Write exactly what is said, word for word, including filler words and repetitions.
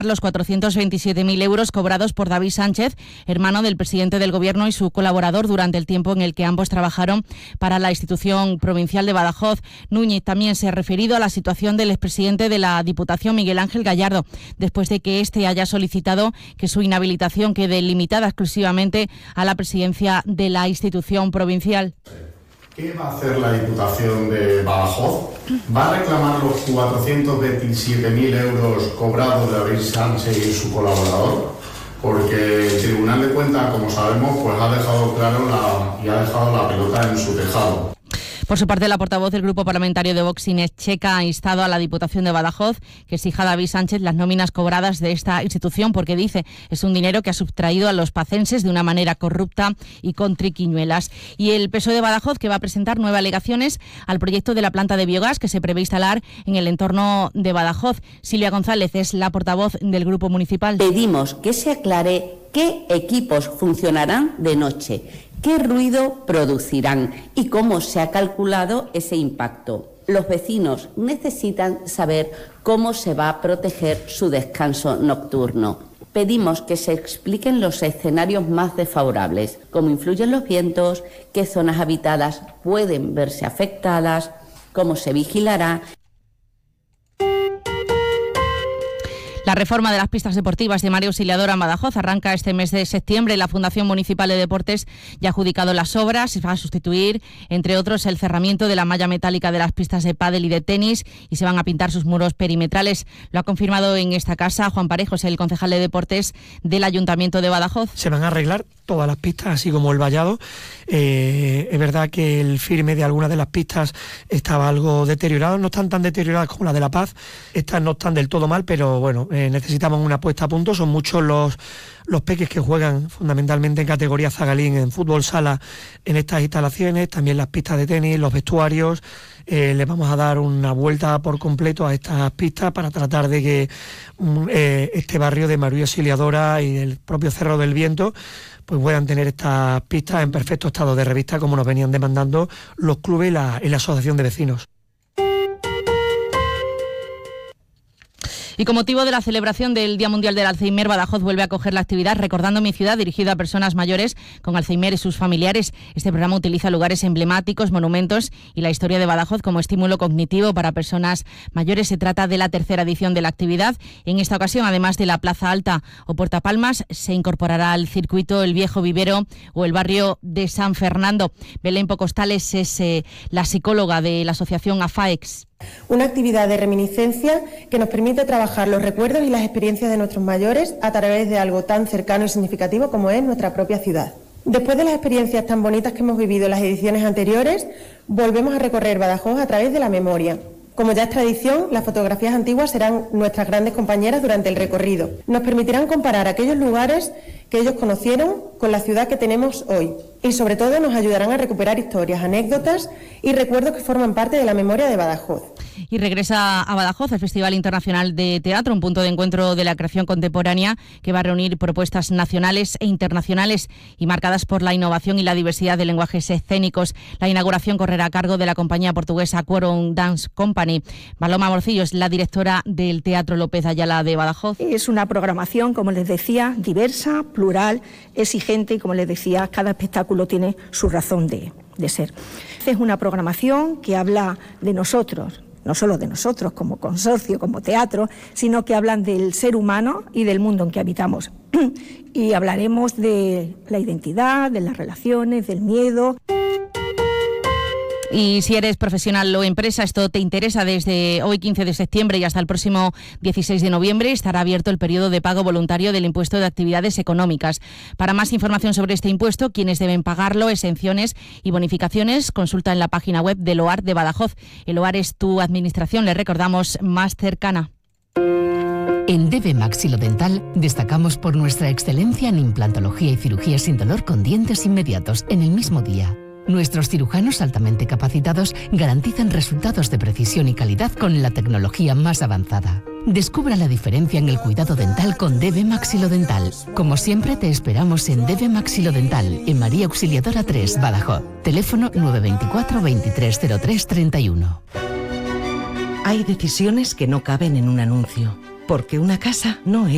los cuatrocientos veintisiete mil euros cobrados por David Sánchez, hermano del presidente del Gobierno y su colaborador durante el tiempo en el que ambos trabajaron para la institución provincial de Badajoz. Núñez también se ha referido a la situación del expresidente de la Diputación, Miguel Ángel Gallardo, después de que éste haya solicitado que su inhabilitación quede limitada exclusivamente a la presidencia de la institución provincial. ¿Qué va a hacer la Diputación de Badajoz? ¿Va a reclamar los cuatrocientos veintisiete mil euros cobrados de David Sánchez y su colaborador? Porque el Tribunal de Cuentas, como sabemos, pues ha dejado claro la, y ha dejado la pelota en su tejado. Por su parte, la portavoz del Grupo Parlamentario de Vox, Inés Checa, ha instado a la Diputación de Badajoz que exija a David Sánchez las nóminas cobradas de esta institución porque, dice, es un dinero que ha sustraído a los pacenses de una manera corrupta y con triquiñuelas. Y el P S O E de Badajoz, que va a presentar nueve alegaciones al proyecto de la planta de biogás que se prevé instalar en el entorno de Badajoz. Silvia González es la portavoz del Grupo Municipal. Pedimos que se aclare qué equipos funcionarán de noche, qué ruido producirán y cómo se ha calculado ese impacto. Los vecinos necesitan saber cómo se va a proteger su descanso nocturno. Pedimos que se expliquen los escenarios más desfavorables, cómo influyen los vientos, qué zonas habitadas pueden verse afectadas, cómo se vigilará. La reforma de las pistas deportivas de María Auxiliadora en Badajoz arranca este mes de septiembre. La Fundación Municipal de Deportes ya ha adjudicado las obras y va a sustituir, entre otros, el cerramiento de la malla metálica de las pistas de pádel y de tenis y se van a pintar sus muros perimetrales. Lo ha confirmado en esta casa Juan Parejos, el concejal de Deportes del Ayuntamiento de Badajoz. Se van a arreglar todas las pistas, así como el vallado. Eh, es verdad que el firme de algunas de las pistas estaba algo deteriorado, no están tan deterioradas como la de La Paz, estas no están del todo mal, pero bueno, eh, necesitamos una puesta a punto. Son muchos los, los peques que juegan fundamentalmente en categoría zagalín, en fútbol sala, en estas instalaciones, también las pistas de tenis, los vestuarios. Eh, le vamos a dar una vuelta por completo a estas pistas para tratar de que eh, este barrio de María Auxiliadora y el propio Cerro del Viento pues puedan tener estas pistas en perfecto estado de revista, como nos venían demandando los clubes y la, y la asociación de vecinos. Y con motivo de la celebración del Día Mundial del Alzheimer, Badajoz vuelve a acoger la actividad Recordando mi ciudad, dirigida a personas mayores con Alzheimer y sus familiares. Este programa utiliza lugares emblemáticos, monumentos y la historia de Badajoz como estímulo cognitivo para personas mayores. Se trata de la tercera edición de la actividad. En esta ocasión, además de la Plaza Alta o Puerta Palmas, se incorporará al circuito el Viejo Vivero o el barrio de San Fernando. Belén Pocostales es eh, la psicóloga de la asociación AFAEX. Una actividad de reminiscencia que nos permite trabajar los recuerdos y las experiencias de nuestros mayores a través de algo tan cercano y significativo como es nuestra propia ciudad. Después de las experiencias tan bonitas que hemos vivido en las ediciones anteriores, volvemos a recorrer Badajoz a través de la memoria. Como ya es tradición, las fotografías antiguas serán nuestras grandes compañeras durante el recorrido. Nos permitirán comparar aquellos lugares que ellos conocieron con la ciudad que tenemos hoy y sobre todo nos ayudarán a recuperar historias, anécdotas y recuerdos que forman parte de la memoria de Badajoz. Y regresa a Badajoz el Festival Internacional de Teatro, un punto de encuentro de la creación contemporánea que va a reunir propuestas nacionales e internacionales y marcadas por la innovación y la diversidad de lenguajes escénicos. La inauguración correrá a cargo de la compañía portuguesa Quorum Dance Company. Paloma Morcillo es la directora del Teatro López Ayala de Badajoz. Es una programación, como les decía, diversa, plural, exigente y, como les decía, cada espectáculo tiene su razón de, de ser. Es una programación que habla de nosotros, no solo de nosotros como consorcio, como teatro, sino que hablan del ser humano y del mundo en que habitamos. Y hablaremos de la identidad, de las relaciones, del miedo. Y si eres profesional o empresa, esto te interesa, desde hoy quince de septiembre y hasta el próximo dieciséis de noviembre estará abierto el periodo de pago voluntario del impuesto de actividades económicas. Para más información sobre este impuesto, quienes deben pagarlo, exenciones y bonificaciones, consulta en la página web del O A R de Badajoz. El O A R es tu administración, le recordamos, más cercana. En D B Maxilodental destacamos por nuestra excelencia en implantología y cirugía sin dolor con dientes inmediatos en el mismo día. Nuestros cirujanos altamente capacitados garantizan resultados de precisión y calidad con la tecnología más avanzada. Descubra la diferencia en el cuidado dental con D B Maxilodental. Como siempre, te esperamos en D B Maxilodental, en María Auxiliadora tres, Badajoz. Teléfono nueve dos cuatro, veintitrés cero tres, treinta y uno. Hay decisiones que no caben en un anuncio, porque una casa no es